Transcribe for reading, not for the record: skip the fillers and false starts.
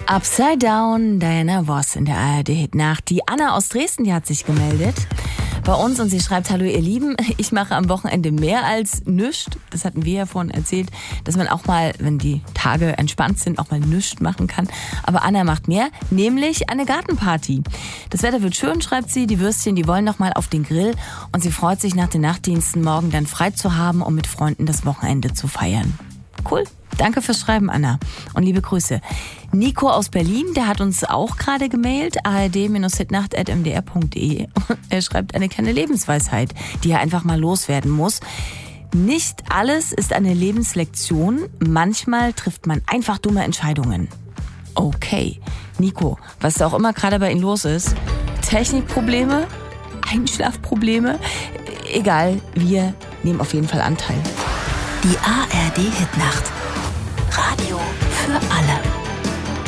Upside Down, Diana Voss in der ARD-Hit-Nacht. Die Anna aus Dresden, die hat sich gemeldet bei uns und sie schreibt: Hallo ihr Lieben, ich mache am Wochenende mehr als nüscht. Das hatten wir ja vorhin erzählt, dass man auch mal, wenn die Tage entspannt sind, auch mal nüscht machen kann. Aber Anna macht mehr, nämlich eine Gartenparty. Das Wetter wird schön, schreibt sie. Die Würstchen, die wollen noch mal auf den Grill und sie freut sich, nach den Nachtdiensten morgen dann frei zu haben, um mit Freunden das Wochenende zu feiern. Cool. Danke fürs Schreiben, Anna. Und liebe Grüße. Nico aus Berlin, der hat uns auch gerade gemailt, ard-hitnacht@mdr.de. Er schreibt eine kleine Lebensweisheit, die er einfach mal loswerden muss. Nicht alles ist eine Lebenslektion. Manchmal trifft man einfach dumme Entscheidungen. Okay. Nico, was auch immer gerade bei Ihnen los ist. Technikprobleme? Einschlafprobleme? Egal, wir nehmen auf jeden Fall Anteil. Die ARD-Hitnacht.